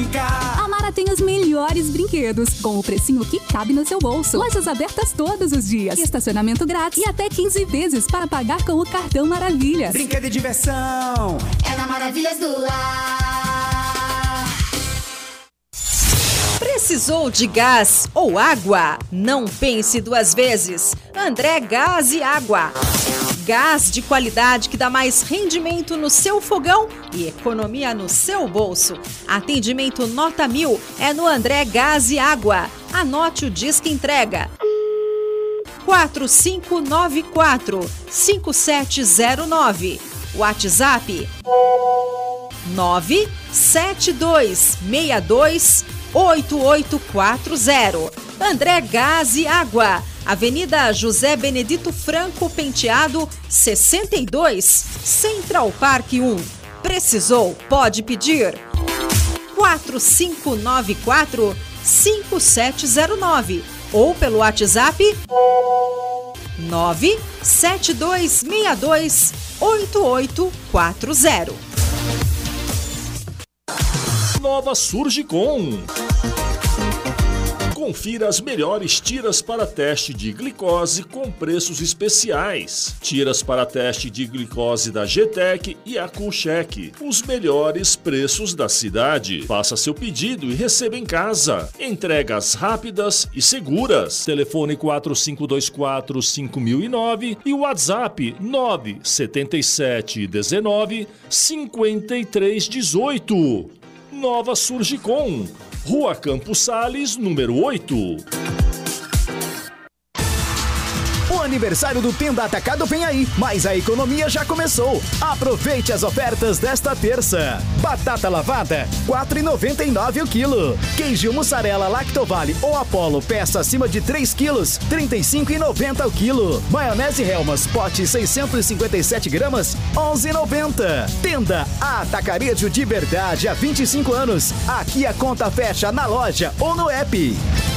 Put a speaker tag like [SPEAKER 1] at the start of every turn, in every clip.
[SPEAKER 1] A Mara tem os melhores brinquedos, com o precinho que cabe no seu bolso. Lojas abertas todos os dias, estacionamento grátis e até 15 vezes para pagar com o cartão Maravilhas.
[SPEAKER 2] Brinquedo e diversão
[SPEAKER 3] é na Maravilhas do Lar.
[SPEAKER 4] Precisou de gás ou água? Não pense duas vezes. André Gás e Água. Gás de qualidade que dá mais rendimento no seu fogão e economia no seu bolso. Atendimento nota 1000 é no André Gás e Água. Anote o disque entrega. 4594-5709. WhatsApp 972628840. André Gás e Água. Avenida José Benedito Franco Penteado, 62, Central Park 1. Precisou? Pode pedir. 4594-5709 ou pelo WhatsApp 972628840.
[SPEAKER 5] Nova Surgicom. Confira as melhores tiras para teste de glicose com preços especiais. Tiras para teste de glicose da GTEC e a Coolcheck. Os melhores preços da cidade. Faça seu pedido e receba em casa. Entregas rápidas e seguras. Telefone 4524-5009 e o WhatsApp 97719-5318. Nova Surgicom. Rua Campos Sales, número 8.
[SPEAKER 2] O aniversário do Tenda Atacado vem aí, mas a economia já começou. Aproveite as ofertas desta terça. Batata lavada, R$ 4,99 o quilo. Queijo mussarela Lactovale ou Apollo, peça acima de 3 quilos, R$ 35,90 o quilo. Maionese Hellmann's, pote 657 gramas, R$ 11,90. Tenda Atacarejo de verdade há 25 anos. Aqui a conta fecha na loja ou no app.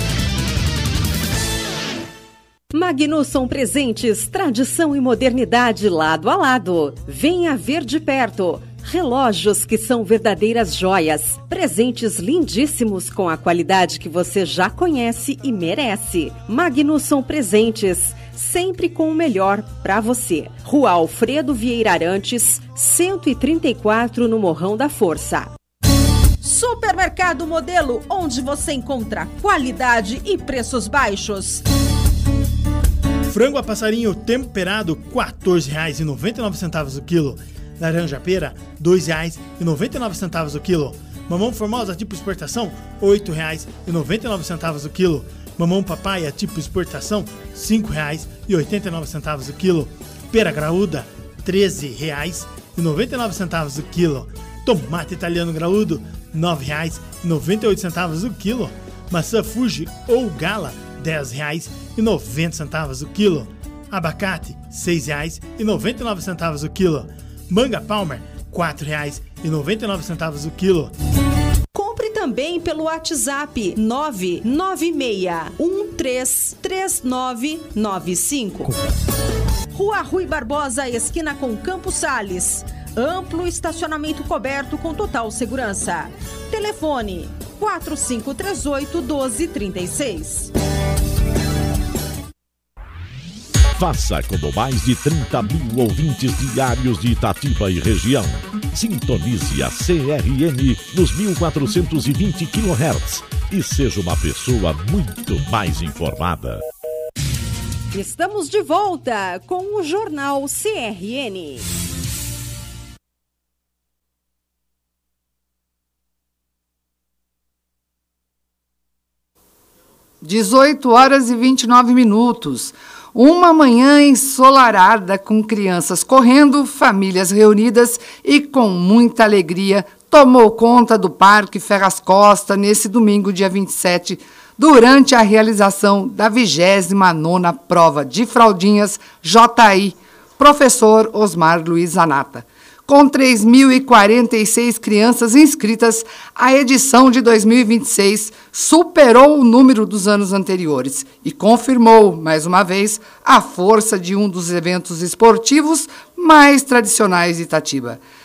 [SPEAKER 4] Magnusson Presentes, tradição e modernidade lado a lado. Venha ver de perto. Relógios que são verdadeiras joias. Presentes lindíssimos com a qualidade que você já conhece e merece. Magnusson Presentes, sempre com o melhor para você. Rua Alfredo Vieira Arantes, 134 no Morrão da Força. Supermercado Modelo, onde você encontra qualidade e preços baixos.
[SPEAKER 6] Frango a passarinho temperado, R$ 14,99 o quilo. Laranja pera, R$ 2,99 o quilo. Mamão formosa tipo exportação, R$ 8,99 o quilo. Mamão papaya tipo exportação, R$ 5,89 o quilo. Pera graúda, R$ 13,99 o quilo. Tomate italiano graúdo, R$ 9,98 o quilo. Maçã Fuji ou Gala, R$ 10,90 o quilo. Abacate, R$ 6,99 o quilo. Manga Palmer, R$ 4,99 o quilo.
[SPEAKER 4] Compre também pelo WhatsApp 996133995. Rua Rui Barbosa, esquina com Campos Sales. Amplo estacionamento coberto com total segurança. Telefone 4538-1236.
[SPEAKER 7] Faça como mais de 30 mil ouvintes diários de Itatiba e região. Sintonize a CRN nos 1420 kHz e seja uma pessoa muito mais informada.
[SPEAKER 4] Estamos de volta com o Jornal CRN.
[SPEAKER 8] às 18h29. Uma manhã ensolarada com crianças correndo, famílias reunidas e com muita alegria tomou conta do Parque Ferraz Costa nesse domingo, dia 27, durante a realização da 29ª Prova de Fraldinhas JI, professor Osmar Luiz Zanata. Com 3.046 crianças inscritas, a edição de 2026 superou o número dos anos anteriores e confirmou, mais uma vez, a força de um dos eventos esportivos mais tradicionais de Itatiba.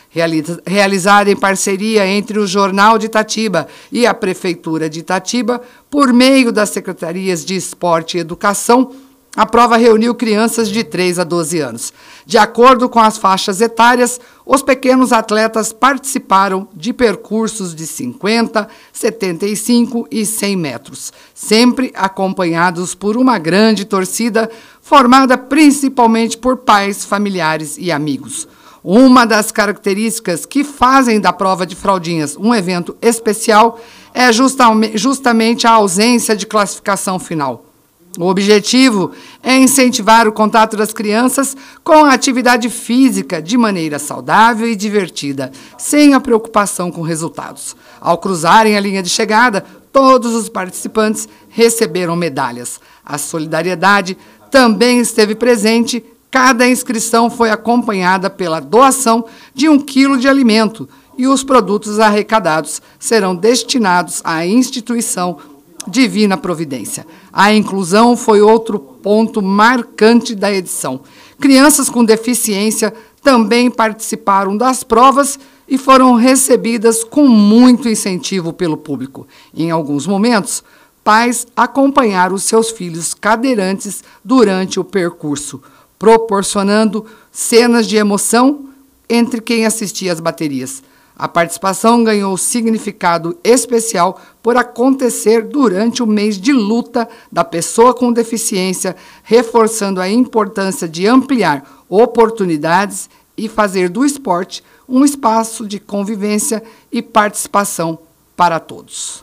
[SPEAKER 8] realizada em parceria entre o Jornal de Itatiba e a Prefeitura de Itatiba, por meio das Secretarias de Esporte e Educação. A prova reuniu crianças de 3 a 12 anos. De acordo com as faixas etárias, os pequenos atletas participaram de percursos de 50, 75 e 100 metros, sempre acompanhados por uma grande torcida formada principalmente por pais, familiares e amigos. Uma das características que fazem da prova de fraldinhas um evento especial é justamente a ausência de classificação final. O objetivo é incentivar o contato das crianças com a atividade física de maneira saudável e divertida, sem a preocupação com resultados. Ao cruzarem a linha de chegada, todos os participantes receberam medalhas. A solidariedade também esteve presente. Cada inscrição foi acompanhada pela doação de 1 quilo de alimento e os produtos arrecadados serão destinados à instituição Divina Providência. A inclusão foi outro ponto marcante da edição. Crianças com deficiência também participaram das provas e foram recebidas com muito incentivo pelo público. Em alguns momentos, pais acompanharam os seus filhos cadeirantes durante o percurso, proporcionando cenas de emoção entre quem assistia às baterias. A participação ganhou significado especial por acontecer durante o mês de luta da pessoa com deficiência, reforçando a importância de ampliar oportunidades e fazer do esporte um espaço de convivência e participação para todos.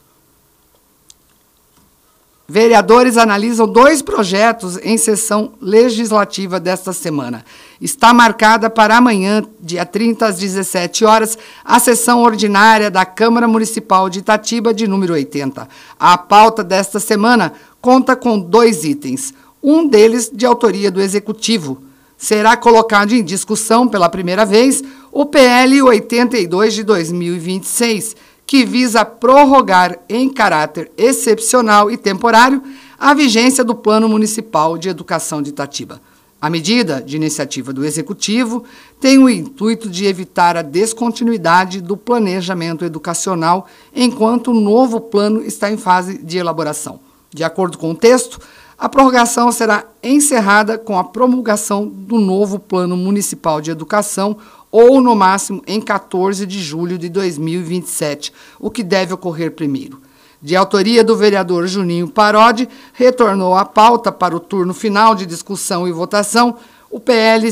[SPEAKER 8] Vereadores analisam 2 projetos em sessão legislativa desta semana. Está marcada para amanhã, dia 30, às 17 horas, a sessão ordinária da Câmara Municipal de Itatiba, de número 80. A pauta desta semana conta com 2 itens. Um deles de autoria do Executivo. Será colocado em discussão pela primeira vez o PL 82 de 2026, que visa prorrogar em caráter excepcional e temporário a vigência do Plano Municipal de Educação de Itatiba. A medida, de iniciativa do Executivo, tem o intuito de evitar a descontinuidade do planejamento educacional enquanto o novo plano está em fase de elaboração. De acordo com o texto, a prorrogação será encerrada com a promulgação do novo Plano Municipal de Educação ou, no máximo, em 14 de julho de 2027, o que deve ocorrer primeiro. De autoria do vereador Juninho Parodi, retornou à pauta para o turno final de discussão e votação o PL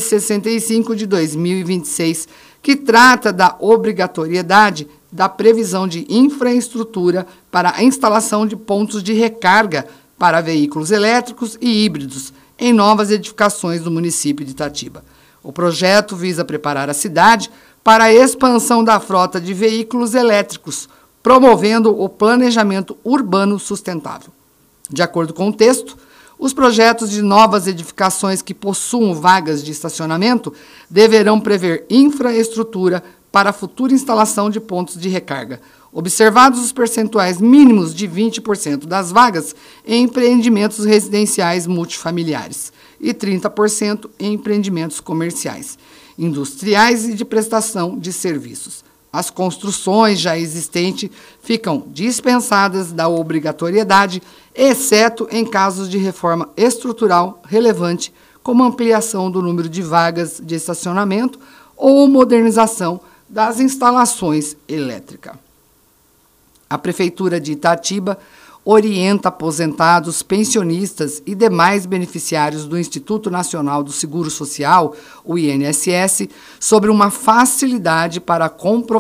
[SPEAKER 8] 65 de 2026, que trata da obrigatoriedade da previsão de infraestrutura para a instalação de pontos de recarga para veículos elétricos e híbridos em novas edificações do município de Itatiba. O projeto visa preparar a cidade para a expansão da frota de veículos elétricos, promovendo o planejamento urbano sustentável. De acordo com o texto, os projetos de novas edificações que possuam vagas de estacionamento deverão prever infraestrutura para a futura instalação de pontos de recarga, observados os percentuais mínimos de 20% das vagas em empreendimentos residenciais multifamiliares e 30% em empreendimentos comerciais, industriais e de prestação de serviços. As construções já existentes ficam dispensadas da obrigatoriedade, exceto em casos de reforma estrutural relevante, como ampliação do número de vagas de estacionamento ou modernização das instalações elétricas. A Prefeitura de Itatiba orienta aposentados, pensionistas e demais beneficiários do Instituto Nacional do Seguro Social, o INSS, sobre uma facilidade para a comprovação